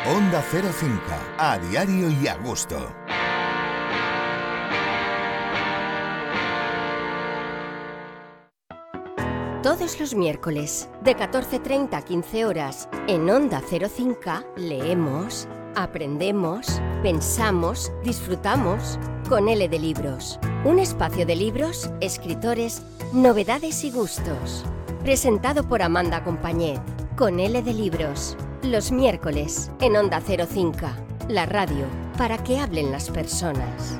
Onda Cero Cinca, a diario y a gusto. Todos los miércoles, de 14:30 a 15 horas, en Onda Cero Cinca, leemos, aprendemos, pensamos, disfrutamos con L de Libros. Un espacio de libros, escritores, novedades y gustos. Presentado por Amanda Compañet, con L de Libros. Los miércoles, en Onda Cero Cinca, la radio, para que hablen las personas.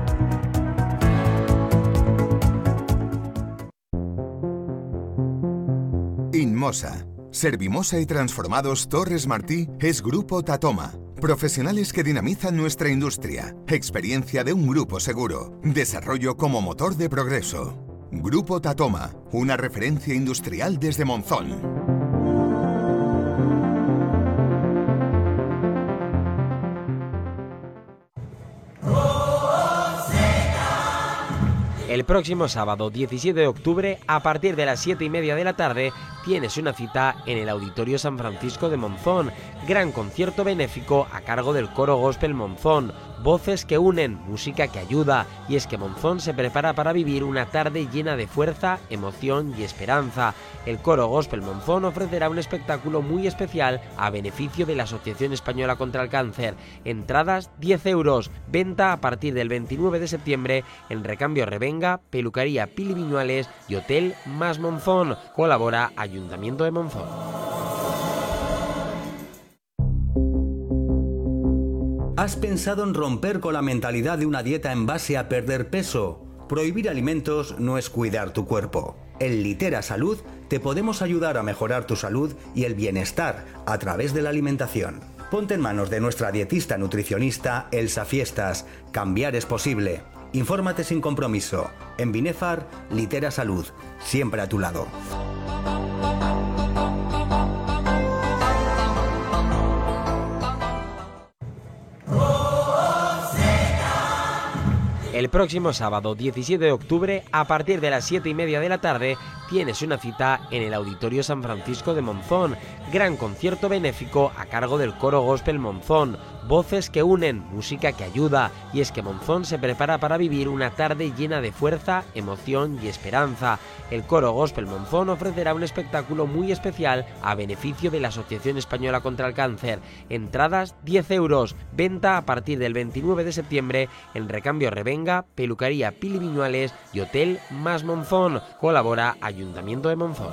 Inmosa, Servimosa y Transformados Torres Martí es Grupo Tatoma. Profesionales que dinamizan nuestra industria. Experiencia de un grupo seguro. Desarrollo como motor de progreso. Grupo Tatoma, una referencia industrial desde Monzón. El próximo sábado 17 de octubre, a partir de las 7:30 de la tarde, tienes una cita en el Auditorio San Francisco de Monzón. Gran concierto benéfico a cargo del Coro Gospel Monzón. Voces que unen, música que ayuda. Y es que Monzón se prepara para vivir una tarde llena de fuerza, emoción y esperanza. El Coro Gospel Monzón ofrecerá un espectáculo muy especial a beneficio de la Asociación Española contra el Cáncer. Entradas 10 euros. Venta a partir del 29 de septiembre en Recambio Revenga, Peluquería Pili Viñuales y Hotel Más Monzón. Colabora Ayuntamiento de Monzón. ¿Has pensado en romper con la mentalidad de una dieta en base a perder peso? Prohibir alimentos no es cuidar tu cuerpo. En Litera Salud te podemos ayudar a mejorar tu salud y el bienestar a través de la alimentación. Ponte en manos de nuestra dietista nutricionista Elsa Fiestas. Cambiar es posible. Infórmate sin compromiso. En Binefar, Litera Salud. Siempre a tu lado. El próximo sábado 17 de octubre, a partir de las 7:30 de la tarde, tienes una cita en el Auditorio San Francisco de Monzón. Gran concierto benéfico a cargo del Coro Gospel Monzón. Voces que unen, música que ayuda. Y es que Monzón se prepara para vivir una tarde llena de fuerza, emoción y esperanza. El Coro Gospel Monzón ofrecerá un espectáculo muy especial a beneficio de la Asociación Española contra el Cáncer. Entradas 10 euros. Venta a partir del 29 de septiembre en Recambio Revenga, Peluquería Pili Viñuales y Hotel Más Monzón. Colabora Ayuntamiento de Monzón.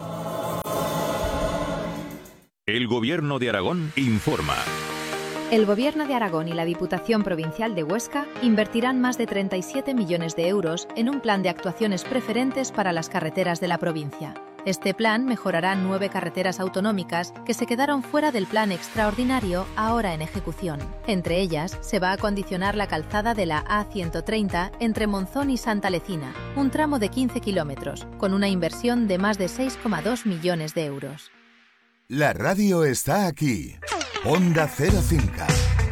El Gobierno de Aragón informa. El Gobierno de Aragón y la Diputación Provincial de Huesca invertirán más de 37 millones de euros en un plan de actuaciones preferentes para las carreteras de la provincia. Este plan mejorará 9 carreteras autonómicas que se quedaron fuera del plan extraordinario ahora en ejecución. Entre ellas, se va a acondicionar la calzada de la A130 entre Monzón y Santa Lecina, un tramo de 15 kilómetros, con una inversión de más de 6,2 millones de euros. La radio está aquí. Onda Cero Cinca.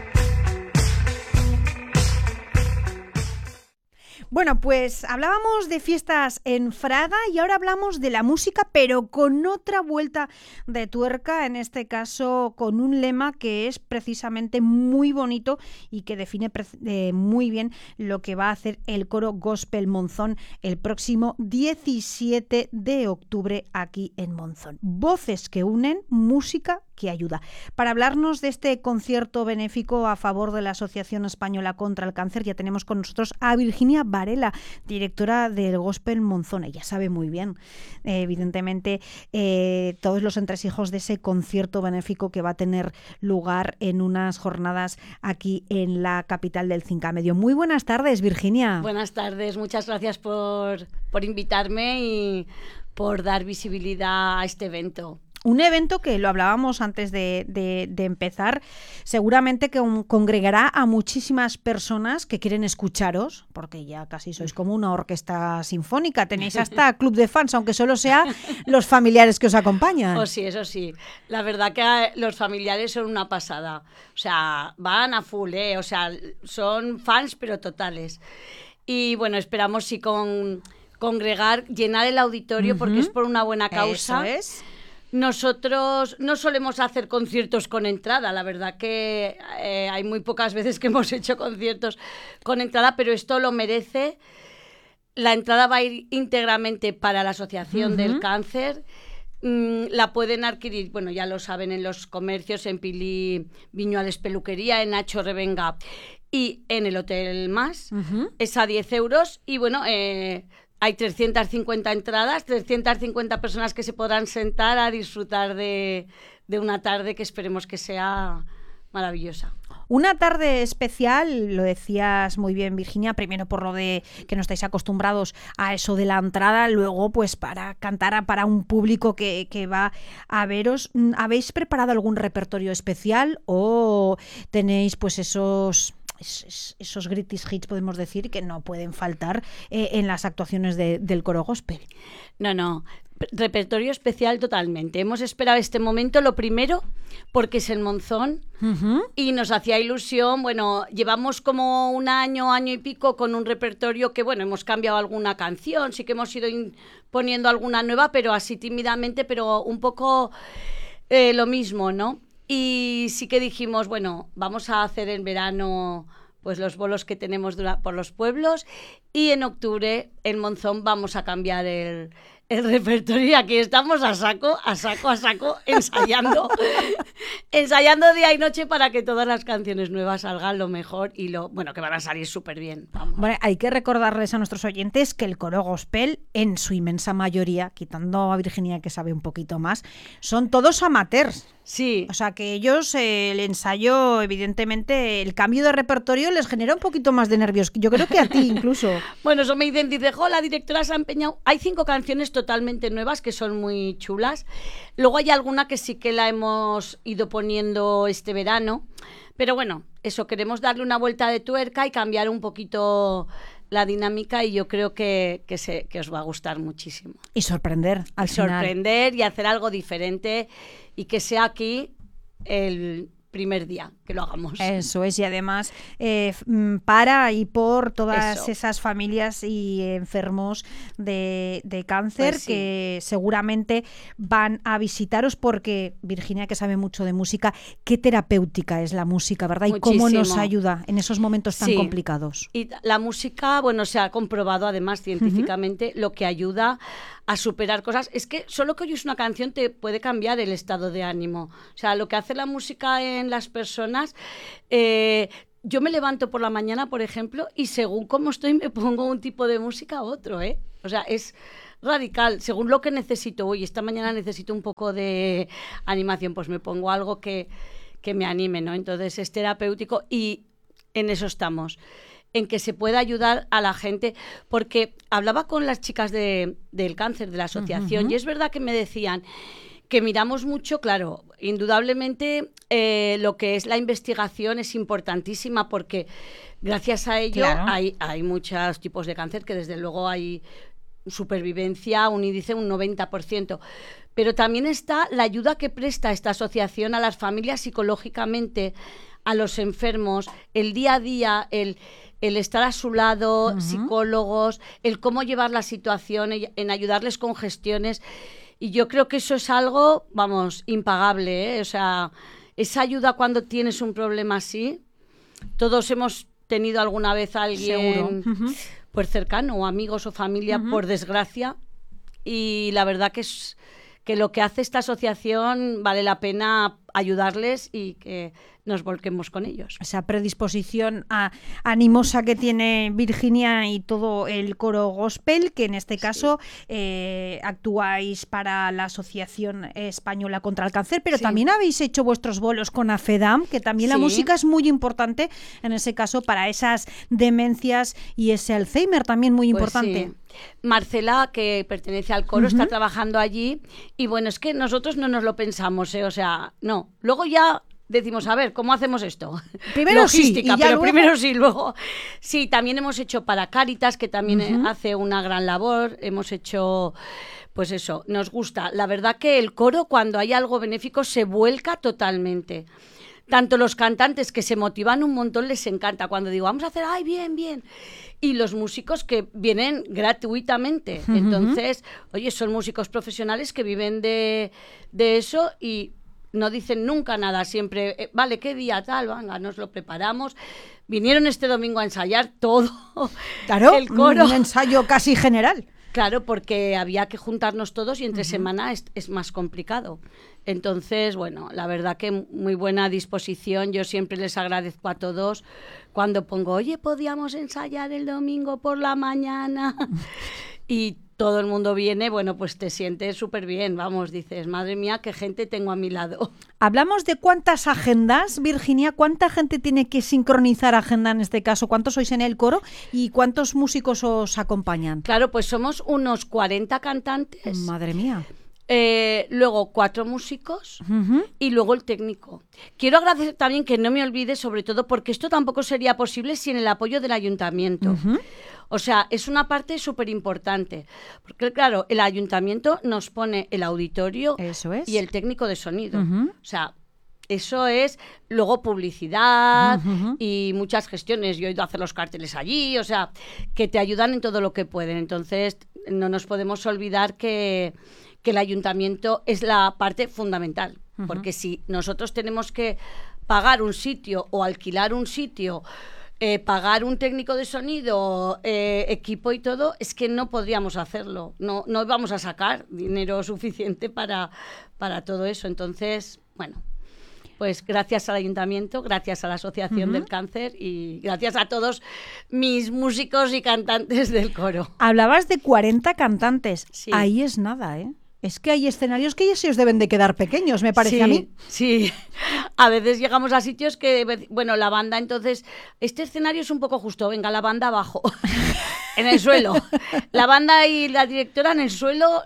Bueno, pues hablábamos de fiestas en Fraga y ahora hablamos de la música, pero con otra vuelta de tuerca, en este caso con un lema que es precisamente muy bonito y que define muy bien lo que va a hacer el Coro Gospel Monzón el próximo 17 de octubre aquí en Monzón. Voces que unen, música que ayuda. Para hablarnos de este concierto benéfico a favor de la Asociación Española contra el Cáncer, ya tenemos con nosotros a Virginia Varela, directora del Gospel Monzón. Ella sabe muy bien, evidentemente, todos los entresijos de ese concierto benéfico que va a tener lugar en unas jornadas aquí en la capital del Cinca Medio. Muy buenas tardes, Virginia. Buenas tardes, muchas gracias por invitarme y por dar visibilidad a este evento. Un evento que lo hablábamos antes de empezar, seguramente que congregará a muchísimas personas que quieren escucharos, porque ya casi sois como una orquesta sinfónica, tenéis hasta club de fans, aunque solo sea los familiares que os acompañan. Oh, sí, eso sí. La verdad que los familiares son una pasada. O sea, van a full, o sea, son fans pero totales. Y bueno, esperamos sí congregar, llenar el auditorio, porque es por una buena causa. Eso es. Nosotros no solemos hacer conciertos con entrada, la verdad que hay muy pocas veces que hemos hecho conciertos con entrada, pero esto lo merece. La entrada va a ir íntegramente para la Asociación del Cáncer. La pueden adquirir, bueno, ya lo saben, en los comercios, en Pili Viñuales Peluquería, en Nacho Revenga y en el Hotel Más. Es a 10 euros y bueno, hay 350 entradas, 350 personas que se podrán sentar a disfrutar de una tarde que esperemos que sea maravillosa. Una tarde especial, lo decías muy bien, Virginia, primero por lo de que no estáis acostumbrados a eso de la entrada, luego pues para cantar para un público que va a veros. ¿Habéis preparado algún repertorio especial o tenéis pues esos greatest hits, podemos decir, que no pueden faltar en las actuaciones del coro gospel? No. Repertorio especial totalmente. Hemos esperado este momento, lo primero, porque es el Monzón y nos hacía ilusión. Bueno, llevamos como un año y pico con un repertorio que, bueno, hemos cambiado alguna canción, sí que hemos ido poniendo alguna nueva, pero así tímidamente, pero un poco lo mismo, ¿no? Y sí que dijimos, bueno, vamos a hacer en verano pues los bolos que tenemos por los pueblos y en octubre en Monzón vamos a cambiar el repertorio y aquí estamos a saco, ensayando día y noche para que todas las canciones nuevas salgan lo mejor y que van a salir súper bien. Bueno, hay que recordarles a nuestros oyentes que el coro gospel, en su inmensa mayoría, quitando a Virginia que sabe un poquito más, son todos amateurs. Sí. O sea que ellos, el ensayo, evidentemente, el cambio de repertorio les genera un poquito más de nervios. Yo creo que a ti incluso. Bueno, eso me dicen, dice, la directora se ha empeñado. Hay 5 canciones totalmente nuevas que son muy chulas. Luego hay alguna que sí que la hos ido poniendo este verano. Pero bueno, eso, queremos darle una vuelta de tuerca y cambiar un poquito la dinámica y yo creo que os va a gustar muchísimo. Y sorprender al final. Sorprender y hacer algo diferente y que sea aquí el primer día que lo hagamos. Eso es, y además para y por todas Eso. esas familias y enfermos de cáncer Pues sí. que seguramente van a visitaros porque, Virginia, que sabe mucho de música, qué terapéutica es la música, ¿verdad? Y Muchísimo. cómo nos ayuda en esos momentos tan Sí. complicados. Y la música, bueno, se ha comprobado además científicamente lo que ayuda a superar cosas. Es que solo que oyes una canción te puede cambiar el estado de ánimo. O sea, lo que hace la música en las personas... yo me levanto por la mañana, por ejemplo, y según cómo estoy me pongo un tipo de música a otro, ¿eh? O sea, es radical, según lo que necesito. Hoy, esta mañana necesito un poco de animación, pues me pongo algo que me anime, ¿no? Entonces es terapéutico y en eso estamos, en que se pueda ayudar a la gente, porque hablaba con las chicas del cáncer, de la asociación, y es verdad que me decían que miramos mucho, claro, indudablemente lo que es la investigación es importantísima porque gracias a ello hay muchos tipos de cáncer que desde luego hay supervivencia, un índice un 90%. Pero también está la ayuda que presta esta asociación a las familias psicológicamente, a los enfermos, el día a día, el estar a su lado, psicólogos, el cómo llevar la situación, en ayudarles con gestiones. Y yo creo que eso es algo, vamos, impagable, ¿eh? O sea, esa ayuda cuando tienes un problema así, todos hemos tenido alguna vez a alguien pues cercano, o amigos o familia, por desgracia, y la verdad que es que lo que hace esta asociación vale la pena ayudarles y que nos volquemos con ellos. Esa predisposición animosa que tiene Virginia y todo el coro gospel, que en este caso actuáis para la Asociación Española contra el Cáncer, pero también habéis hecho vuestros bolos con AFEDAM, que también la música es muy importante en ese caso para esas demencias y ese Alzheimer también muy importante. Sí. Marcela, que pertenece al coro, está trabajando allí y bueno, es que nosotros no nos lo pensamos, o sea, no. Luego ya decimos, a ver, ¿cómo hacemos esto? Primero logística, sí, pero luego... primero sí, luego... Sí, también hemos hecho para Cáritas, que también hace una gran labor, hemos hecho... Pues eso, nos gusta. La verdad que el coro, cuando hay algo benéfico, se vuelca totalmente. tanto los cantantes que se motivan un montón, les encanta. Cuando digo, vamos a hacer, ¡ay, bien, bien! Y los músicos que vienen gratuitamente. Entonces, oye, son músicos profesionales que viven de eso y no dicen nunca nada. Siempre, vale, ¿qué día tal? Venga, nos lo preparamos. Vinieron este domingo a ensayar todo. Claro, el coro. Un ensayo casi general. Claro, porque había que juntarnos todos y entre semana es más complicado. Entonces, bueno, la verdad que muy buena disposición. Yo siempre les agradezco a todos cuando pongo, oye, podíamos ensayar el domingo por la mañana. Y todo el mundo viene, bueno, pues te sientes súper bien, vamos, dices, madre mía, qué gente tengo a mi lado. Hablamos de cuántas agendas, Virginia, cuánta gente tiene que sincronizar agenda en este caso, cuántos sois en el coro y cuántos músicos os acompañan. Claro, pues somos unos 40 cantantes. Madre mía. Luego 4 músicos y luego el técnico. Quiero agradecer también que no me olvide, sobre todo porque esto tampoco sería posible sin el apoyo del ayuntamiento. O sea, es una parte súper importante. Porque, claro, el ayuntamiento nos pone el auditorio y el técnico de sonido. O sea, eso es luego publicidad y muchas gestiones. Yo he ido a hacer los carteles allí, o sea, que te ayudan en todo lo que pueden. Entonces, no nos podemos olvidar que el ayuntamiento es la parte fundamental. Porque si nosotros tenemos que pagar un sitio o alquilar un sitio, pagar un técnico de sonido, equipo y todo, es que no podríamos hacerlo. No vamos a sacar dinero suficiente para todo eso. Entonces, bueno, pues gracias al ayuntamiento, gracias a la Asociación del Cáncer y gracias a todos mis músicos y cantantes del coro. Hablabas de 40 cantantes. Sí. Ahí es nada, ¿eh? Es que hay escenarios que ya se os deben de quedar pequeños, me parece a mí. Sí, a veces llegamos a sitios que, bueno, la banda, entonces, este escenario es un poco justo, venga, la banda abajo, en el suelo. La banda y la directora en el suelo,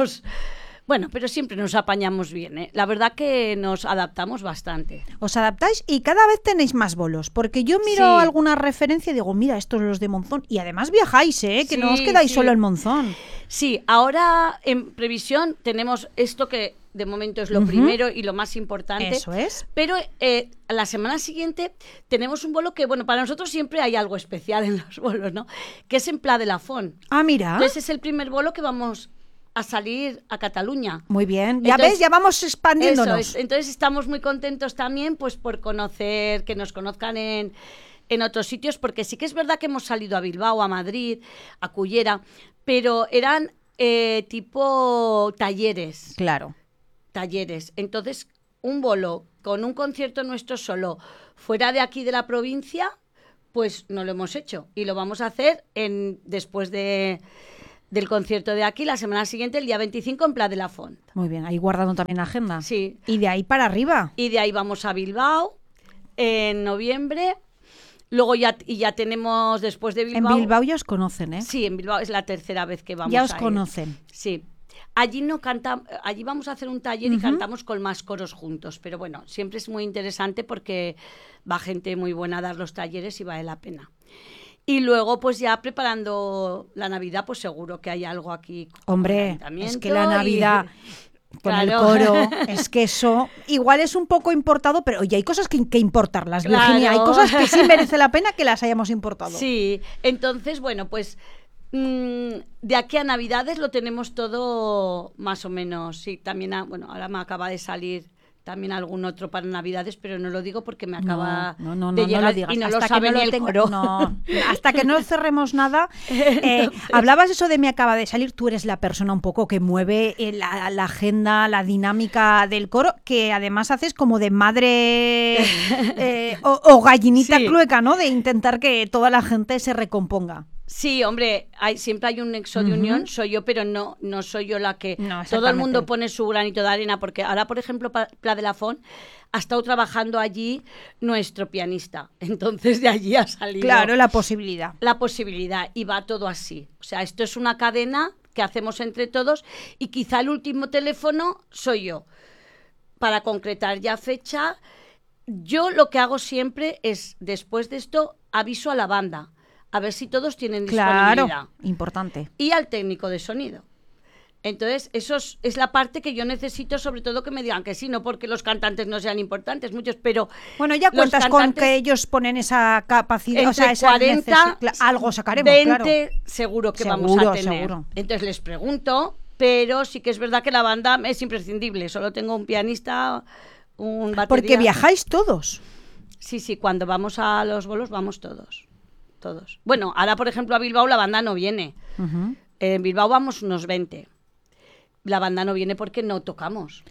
Bueno, pero siempre nos apañamos bien, ¿eh? La verdad que nos adaptamos bastante. Os adaptáis y cada vez tenéis más bolos, porque yo miro alguna referencia y digo, mira, estos los de Monzón, y además viajáis, ¿eh? Que no os quedáis solo en Monzón. Sí, ahora en previsión tenemos esto que de momento es lo primero y lo más importante. Eso es. Pero la semana siguiente tenemos un bolo que, bueno, para nosotros siempre hay algo especial en los bolos, ¿no? Que es en Pla de la Font. Ah, mira. Entonces es el primer bolo que vamos a salir a Cataluña. Muy bien, ya ves, ya vamos expandiéndonos. Eso es. Entonces estamos muy contentos también pues por conocer, que nos conozcan en otros sitios, porque sí que es verdad que hemos salido a Bilbao, a Madrid, a Cullera, pero eran tipo talleres. Claro. Talleres. Entonces, un bolo con un concierto nuestro solo fuera de aquí de la provincia, pues no lo hemos hecho. Y lo vamos a hacer después del concierto de aquí, la semana siguiente, el día 25, en Pla de la Font. Muy bien, ahí guardando también agenda. Sí. Y de ahí para arriba. Y de ahí vamos a Bilbao en noviembre. Luego ya tenemos después de Bilbao. En Bilbao ya os conocen, ¿eh? Sí, en Bilbao es la tercera vez que vamos ya a os ir. conocen. Sí. Allí allí vamos a hacer un taller y cantamos con más coros juntos. Pero bueno, siempre es muy interesante porque va gente muy buena a dar los talleres y vale la pena. Y luego, pues ya preparando la Navidad, pues seguro que hay algo aquí. Hombre, es que la Navidad con el coro, es que eso igual es un poco importado, pero oye, hay cosas que importarlas, Virginia. Hay cosas que sí merece la pena que las hayamos importado. Sí, entonces, bueno, pues de aquí a Navidades lo tenemos todo más o menos. Sí, también, ahora me acaba de salir también algún otro para Navidades, pero no lo digo porque me acaba de llegar y no lo sabe ni el coro. No, hasta que no cerremos nada. Hablabas eso de me acaba de salir, tú eres la persona un poco que mueve la agenda, la dinámica del coro, que además haces como de madre o gallinita clueca, ¿no? De intentar que toda la gente se recomponga. Sí, hombre, siempre hay un nexo de unión, soy yo, pero no soy yo la que... No, todo el mundo pone su granito de arena, porque ahora, por ejemplo, Pla de la Font ha estado trabajando allí nuestro pianista, entonces de allí ha salido... Claro, la posibilidad. La posibilidad, y va todo así. O sea, esto es una cadena que hacemos entre todos, y quizá el último teléfono soy yo. Para concretar ya fecha, yo lo que hago siempre es, después de esto, aviso a la banda, a ver si todos tienen disponibilidad. Claro, importante. Y al técnico de sonido. Entonces, eso es la parte que yo necesito, sobre todo que me digan que sí, no porque los cantantes no sean importantes, muchos, pero... Bueno, ya cuentas con que ellos ponen esa capacidad, o sea, esa 40, algo sacaremos, 20 claro. Seguro que vamos a tener. Seguro. Entonces les pregunto, pero sí que es verdad que la banda es imprescindible. Solo tengo un pianista, un batería... Porque viajáis todos. Sí, cuando vamos a los bolos vamos todos. Bueno, ahora, por ejemplo, a Bilbao la banda no viene. Uh-huh. En Bilbao vamos unos 20. La banda no viene porque no tocamos.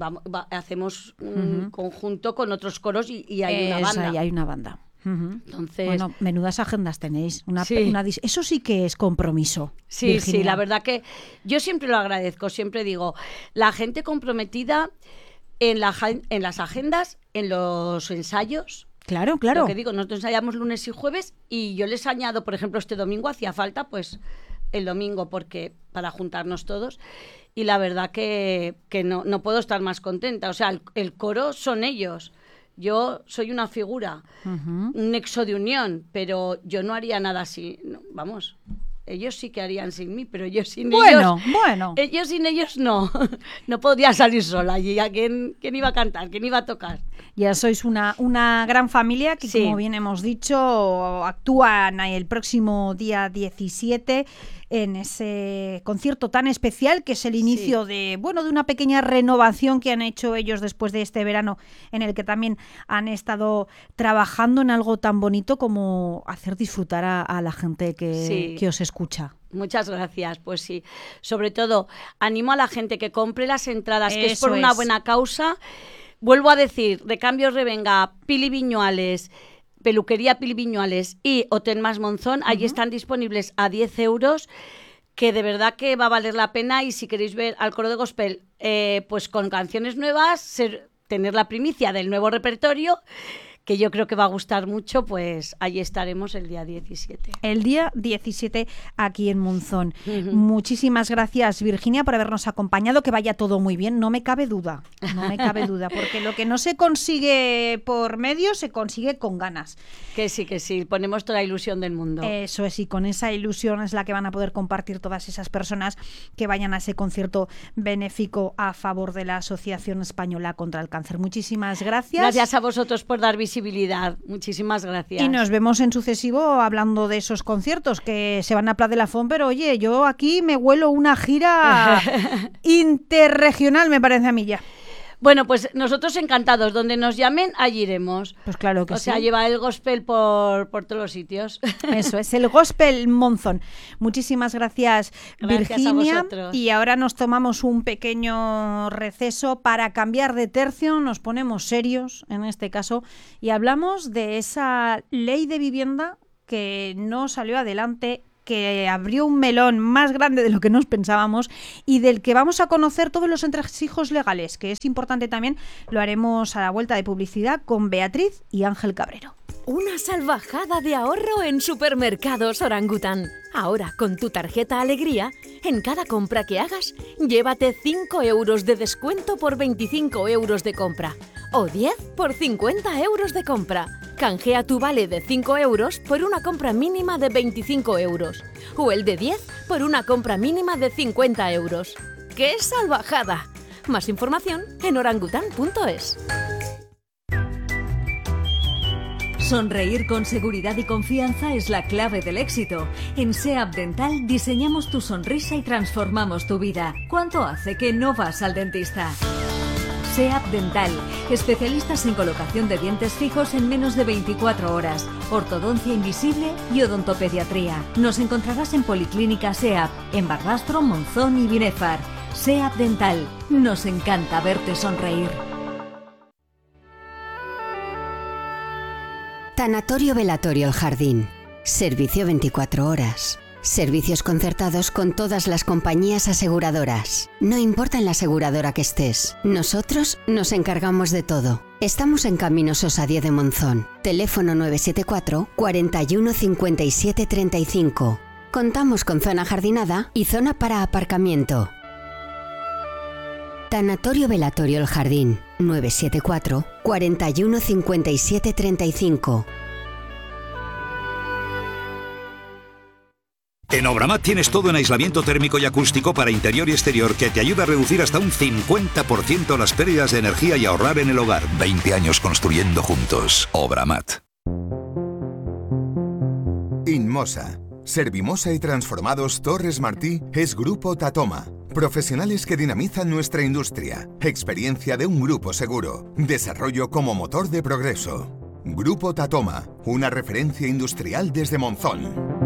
Hacemos un conjunto con otros coros y hay una banda. Y hay una banda. Uh-huh. Entonces, bueno, menudas agendas tenéis. Sí. Eso sí que es compromiso. Sí, Virginia. Sí, la verdad que yo siempre lo agradezco. Siempre digo, la gente comprometida en las agendas, en los ensayos. Claro. Lo que digo, nosotros ensayamos lunes y jueves y yo les añado, por ejemplo, este domingo hacía falta, pues el domingo para juntarnos todos. Y la verdad que no puedo estar más contenta. O sea, el coro son ellos. Yo soy una figura, un nexo de unión, pero yo no haría nada así. No, vamos, ellos sí que harían sin mí, pero yo sin ellos... Bueno. Ellos sin ellos no. No podría salir sola allí. ¿A quién iba a cantar? ¿Quién iba a tocar? Ya sois una gran familia que, sí, como bien hemos dicho, actúan el próximo día 17 en ese concierto tan especial que es el inicio de una pequeña renovación que han hecho ellos después de este verano, en el que también han estado trabajando en algo tan bonito como hacer disfrutar a la gente que os escucha. Muchas gracias, pues sí. Sobre todo, animo a la gente que compre las entradas, que es por una buena causa. Vuelvo a decir, Recambios Revenga, Pili Viñuales, Peluquería Pili Viñuales y Hotel Mas Monzón, allí están disponibles a 10 euros, que de verdad que va a valer la pena. Y si queréis ver al coro de gospel pues con canciones nuevas, tener la primicia del nuevo repertorio, que yo creo que va a gustar mucho, pues allí estaremos el día 17. El día 17 aquí en Monzón. Uh-huh. Muchísimas gracias, Virginia, por habernos acompañado, que vaya todo muy bien, no me cabe duda, porque lo que no se consigue por medios se consigue con ganas. Que sí, ponemos toda la ilusión del mundo. Eso es, y con esa ilusión es la que van a poder compartir todas esas personas que vayan a ese concierto benéfico a favor de la Asociación Española contra el Cáncer. Muchísimas gracias. Gracias a vosotros por dar visibilidad. Muchísimas gracias. Y nos vemos en sucesivo hablando de esos conciertos que se van a Pla de la Font, pero oye, yo aquí me huelo una gira interregional, me parece a mí ya. Bueno, pues nosotros encantados, donde nos llamen, allí iremos. Pues claro que sí. O sea, lleva el gospel por todos los sitios. Eso es, el gospel Monzón. Muchísimas gracias, Virginia. A vosotros. Y ahora nos tomamos un pequeño receso para cambiar de tercio, nos ponemos serios en este caso y hablamos de esa ley de vivienda que no salió adelante, que abrió un melón más grande de lo que nos pensábamos y del que vamos a conocer todos los entresijos legales, que es importante también. Lo haremos a la vuelta de publicidad con Beatriz y Ángel Cabrero. Una salvajada de ahorro en Supermercados Orangután. Ahora, con tu tarjeta Alegría, en cada compra que hagas, llévate 5 euros de descuento por 25 euros de compra. O 10 por 50 euros de compra. Canjea tu vale de 5 euros por una compra mínima de 25 euros. O el de 10 por una compra mínima de 50 euros. ¡Qué salvajada! Más información en orangután.es. Sonreír con seguridad y confianza es la clave del éxito. En SEAP Dental diseñamos tu sonrisa y transformamos tu vida. ¿Cuánto hace que no vas al dentista? SEAP Dental, especialistas en colocación de dientes fijos en menos de 24 horas, ortodoncia invisible y odontopediatría. Nos encontrarás en Policlínica SEAP, en Barbastro, Monzón y Binefar. SEAP Dental, nos encanta verte sonreír. Tanatorio Velatorio El Jardín. Servicio 24 horas. Servicios concertados con todas las compañías aseguradoras. No importa en la aseguradora que estés, nosotros nos encargamos de todo. Estamos en Camino Sosa 10 de Monzón. Teléfono 974 41 57 35. Contamos con zona jardinada y zona para aparcamiento. Tanatorio Velatorio El Jardín. 974 41 57 35. En Obramat tienes todo en aislamiento térmico y acústico para interior y exterior que te ayuda a reducir hasta un 50% las pérdidas de energía y ahorrar en el hogar. 20 años construyendo juntos. Obramat. Inmosa. Servimosa y Transformados Torres Martí es Grupo Tatoma. Profesionales que dinamizan nuestra industria. Experiencia de un grupo seguro. Desarrollo como motor de progreso. Grupo Tatoma, una referencia industrial desde Monzón.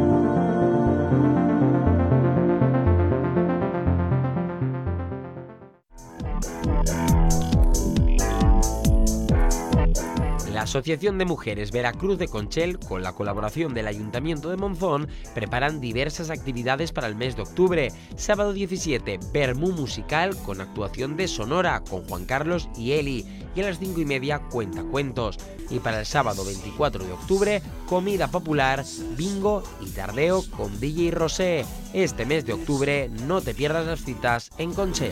La Asociación de Mujeres Veracruz de Conchel, con la colaboración del Ayuntamiento de Monzón, preparan diversas actividades para el mes de octubre. Sábado 17, Vermú musical con actuación de Sonora, con Juan Carlos y Eli. Y a las 5:30, Cuentacuentos. Y para el sábado 24 de octubre, comida popular, bingo y tardeo con DJ Rosé. Este mes de octubre no te pierdas las citas en Conchel.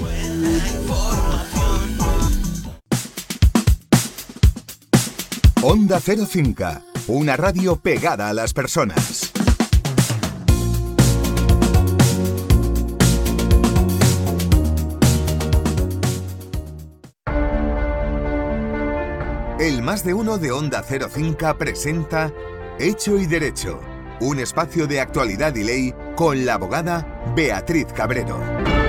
Onda 05, una radio pegada a las personas. El Más de Uno de Onda 05 presenta Hecho y Derecho, un espacio de actualidad y ley con la abogada Beatriz Cabrero.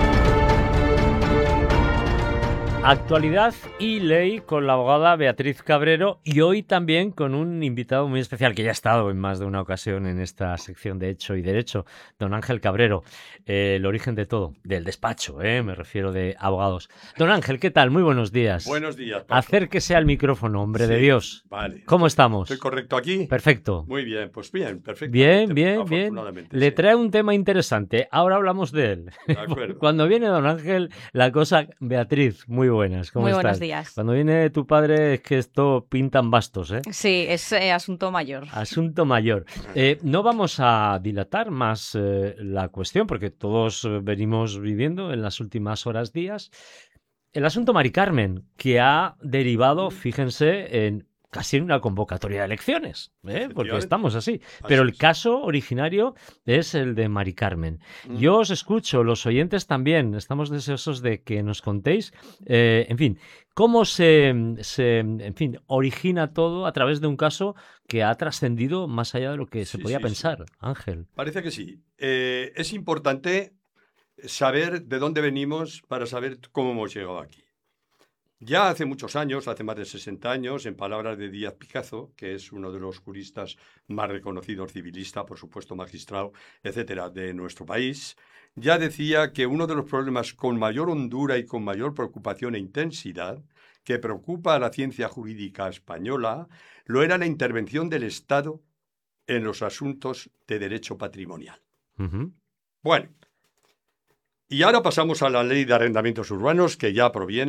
Actualidad y ley con la abogada Beatriz Cabrero, y hoy también con un invitado muy especial que ya ha estado en más de una ocasión en esta sección de Hecho y Derecho, don Ángel Cabrero, el origen de todo, del despacho, me refiero, de abogados. Don Ángel, ¿qué tal? Muy buenos días. Buenos días, Paco. Acérquese al micrófono, hombre de Dios. Vale. ¿Cómo estamos? ¿Estoy correcto aquí? Perfecto. Muy bien, pues bien, perfecto. Bien. Le trae un tema interesante. Ahora hablamos de él. De acuerdo. Cuando viene don Ángel, la cosa... Beatriz, muy buenas. ¿Cómo Muy estás? buenos días. Cuando viene tu padre es que esto pintan bastos, ¿eh? Sí, es asunto mayor. Asunto mayor. No vamos a dilatar más la cuestión porque todos venimos viviendo en las últimas horas, días, el asunto Mari Carmen, que ha derivado, fíjense, en casi una convocatoria de elecciones, porque estamos así. Pero el caso originario es el de Mari Carmen. Yo os escucho, los oyentes también, estamos deseosos de que nos contéis, en fin, cómo se origina todo a través de un caso que ha trascendido más allá de lo que se podía pensar. Sí. Ángel. Parece que sí. Es importante saber de dónde venimos para saber cómo hemos llegado aquí. Ya hace muchos años, hace más de 60 años, en palabras de Díaz Picazo, que es uno de los juristas más reconocidos, civilista, por supuesto magistrado, etcétera, de nuestro país, ya decía que uno de los problemas con mayor hondura y con mayor preocupación e intensidad que preocupa a la ciencia jurídica española lo era la intervención del Estado en los asuntos de derecho patrimonial. Bueno, y ahora pasamos a la Ley de Arrendamientos Urbanos, que ya proviene